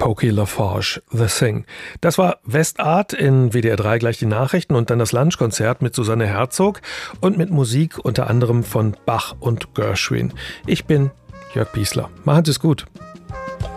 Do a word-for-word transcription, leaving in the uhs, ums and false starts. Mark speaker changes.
Speaker 1: Pokey LaForge, The Thing. Das war Westart in W D R drei gleich die Nachrichten und dann das Lunchkonzert mit Susanne Herzog und mit Musik unter anderem von Bach und Gershwin. Ich bin Jörg Piesler. Machen Sie es gut.